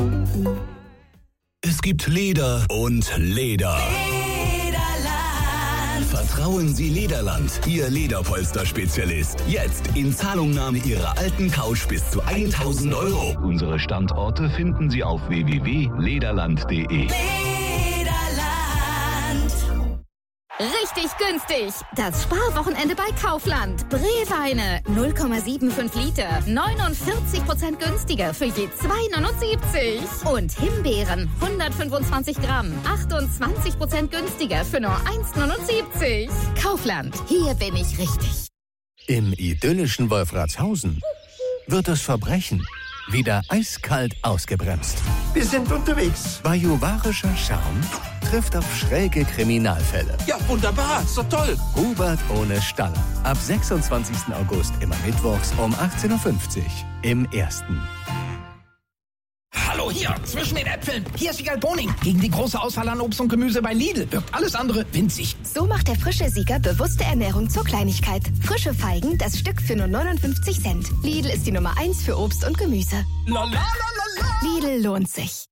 Es gibt Leder und Leder. Vertrauen Sie Lederland, Ihr Lederpolster-Spezialist. Jetzt in Zahlungnahme Ihrer alten Couch bis zu 1.000 €. Unsere Standorte finden Sie auf www.lederland.de. Richtig günstig! Das Sparwochenende bei Kaufland. Brewweine 0,75 Liter, 49% günstiger für je 2,79. Und Himbeeren 125 Gramm, 28% günstiger für nur 1,79. Kaufland, hier bin ich richtig. Im idyllischen Wolfratshausen wird das Verbrechen wieder eiskalt ausgebremst. Wir sind unterwegs. Bajuwarischer Charme trifft auf schräge Kriminalfälle. Ja, wunderbar. Ist doch toll. Hubert ohne Staller. Ab 26. August immer mittwochs um 18.50 Uhr im Ersten. Hallo hier, zwischen den Äpfeln. Hier ist Wiegald Boning. Gegen die große Auswahl an Obst und Gemüse bei Lidl wirkt alles andere winzig. So macht der frische Sieger bewusste Ernährung zur Kleinigkeit. Frische Feigen, das Stück für nur 59 Cent. Lidl ist die Nummer 1 für Obst und Gemüse. La, la, la, la, la. Lidl lohnt sich.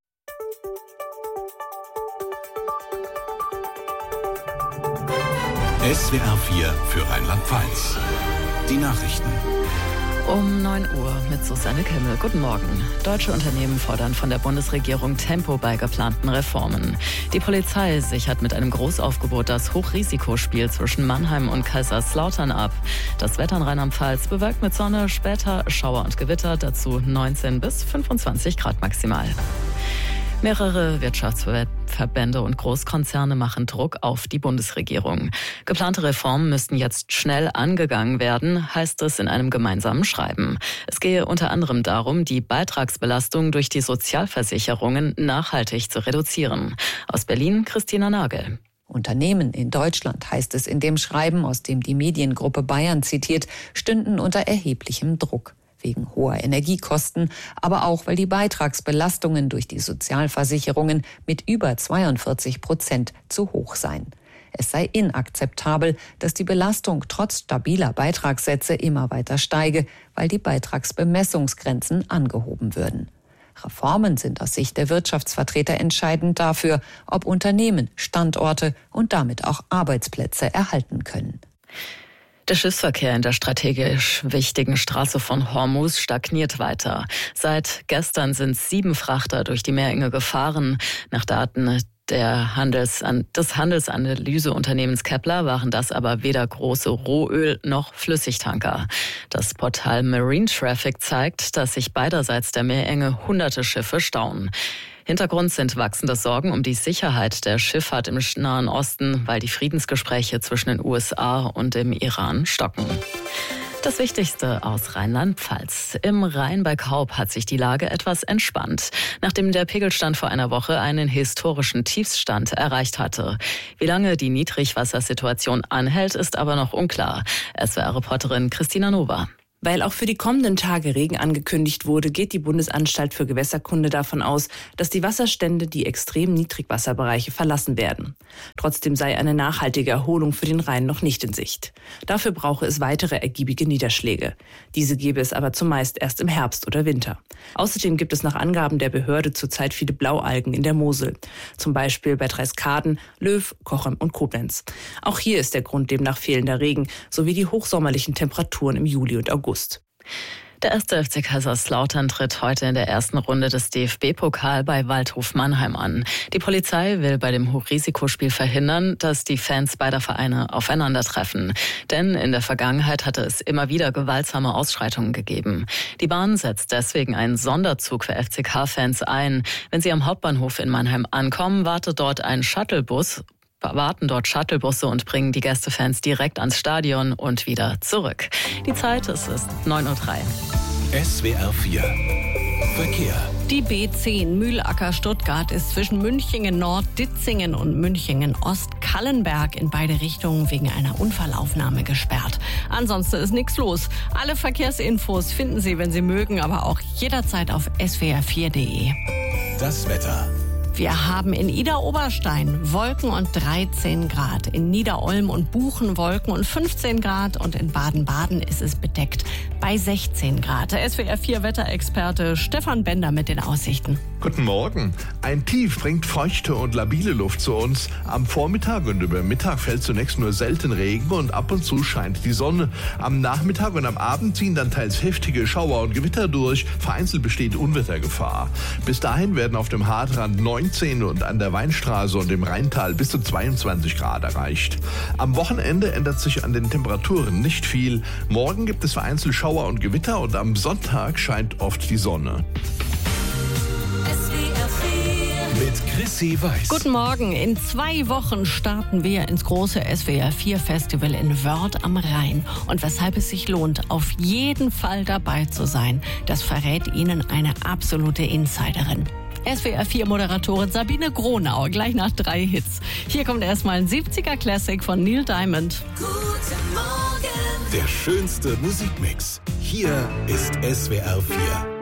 SWR 4 für Rheinland-Pfalz. Die Nachrichten. Um 9 Uhr mit Susanne Kimmel. Guten Morgen. Deutsche Unternehmen fordern von der Bundesregierung Tempo bei geplanten Reformen. Die Polizei sichert mit einem Großaufgebot das Hochrisikospiel zwischen Mannheim und Kaiserslautern ab. Das Wetter in Rheinland-Pfalz bewölkt mit Sonne, später Schauer und Gewitter, dazu 19 bis 25 Grad maximal. Mehrere Wirtschaftsverbände und Großkonzerne machen Druck auf die Bundesregierung. Geplante Reformen müssten jetzt schnell angegangen werden, heißt es in einem gemeinsamen Schreiben. Es gehe unter anderem darum, die Beitragsbelastung durch die Sozialversicherungen nachhaltig zu reduzieren. Aus Berlin Christina Nagel. Unternehmen in Deutschland, heißt es in dem Schreiben, aus dem die Mediengruppe Bayern zitiert, stünden unter erheblichem Druck. Wegen hoher Energiekosten, aber auch, weil die Beitragsbelastungen durch die Sozialversicherungen mit über 42% zu hoch seien. Es sei inakzeptabel, dass die Belastung trotz stabiler Beitragssätze immer weiter steige, weil die Beitragsbemessungsgrenzen angehoben würden. Reformen sind aus Sicht der Wirtschaftsvertreter entscheidend dafür, ob Unternehmen Standorte und damit auch Arbeitsplätze erhalten können. Der Schiffsverkehr in der strategisch wichtigen Straße von Hormuz stagniert weiter. Seit gestern sind 7 Frachter durch die Meerenge gefahren. Nach Daten des Handelsanalyse-Unternehmens Kepler waren das aber weder große Rohöl- noch Flüssigtanker. Das Portal Marine Traffic zeigt, dass sich beiderseits der Meerenge hunderte Schiffe stauen. Hintergrund sind wachsende Sorgen um die Sicherheit der Schifffahrt im Nahen Osten, weil die Friedensgespräche zwischen den USA und dem Iran stocken. Das Wichtigste aus Rheinland-Pfalz. Im Rhein bei Kaub hat sich die Lage etwas entspannt, nachdem der Pegelstand vor einer Woche einen historischen Tiefstand erreicht hatte. Wie lange die Niedrigwassersituation anhält, ist aber noch unklar. SWR-Reporterin Christina Nova. Weil auch für die kommenden Tage Regen angekündigt wurde, geht die Bundesanstalt für Gewässerkunde davon aus, dass die Wasserstände die extremen Niedrigwasserbereiche verlassen werden. Trotzdem sei eine nachhaltige Erholung für den Rhein noch nicht in Sicht. Dafür brauche es weitere ergiebige Niederschläge. Diese gäbe es aber zumeist erst im Herbst oder Winter. Außerdem gibt es nach Angaben der Behörde zurzeit viele Blaualgen in der Mosel. Zum Beispiel bei Dreiskaden, Löw, Cochem und Koblenz. Auch hier ist der Grund demnach fehlender Regen sowie die hochsommerlichen Temperaturen im Juli und August. Der 1. FC Kaiserslautern tritt heute in der ersten Runde des DFB-Pokal bei Waldhof Mannheim an. Die Polizei will bei dem Hochrisikospiel verhindern, dass die Fans beider Vereine aufeinandertreffen. Denn in der Vergangenheit hatte es immer wieder gewaltsame Ausschreitungen gegeben. Die Bahn setzt deswegen einen Sonderzug für FCK-Fans ein. Wenn sie am Hauptbahnhof in Mannheim ankommen, warten dort Shuttlebusse und bringen die Gästefans direkt ans Stadion und wieder zurück. Die Zeit, es ist 9:03 Uhr. SWR 4 Verkehr. Die B10 Mühlacker-Stuttgart ist zwischen Münchingen-Nord, Ditzingen und Münchingen-Ost-Kallenberg in beide Richtungen wegen einer Unfallaufnahme gesperrt. Ansonsten ist nichts los. Alle Verkehrsinfos finden Sie, wenn Sie mögen, aber auch jederzeit auf swr4.de. Das Wetter. Wir haben in Idar-Oberstein Wolken und 13 Grad. In Niederolm und Buchen Wolken und 15 Grad. Und in Baden-Baden ist es bedeckt bei 16 Grad. Der SWR 4 Wetterexperte Stefan Bender mit den Aussichten. Guten Morgen. Ein Tief bringt feuchte und labile Luft zu uns. Am Vormittag und über Mittag fällt zunächst nur selten Regen und ab und zu scheint die Sonne. Am Nachmittag und am Abend ziehen dann teils heftige Schauer und Gewitter durch. Vereinzelt besteht Unwettergefahr. Bis dahin werden auf dem Haardrand 19 und an der Weinstraße und im Rheintal bis zu 22 Grad erreicht. Am Wochenende ändert sich an den Temperaturen nicht viel. Morgen gibt es vereinzelt Schauer und Gewitter und am Sonntag scheint oft die Sonne. Mit Chrissy Weiß. Guten Morgen. In 2 Wochen starten wir ins große SWR 4 Festival in Wörth am Rhein. Und weshalb es sich lohnt, auf jeden Fall dabei zu sein, das verrät Ihnen eine absolute Insiderin. SWR 4 Moderatorin Sabine Gronau, gleich nach 3 Hits. Hier kommt erstmal ein 70er Classic von Neil Diamond. Guten Morgen. Der schönste Musikmix. Hier ist SWR 4.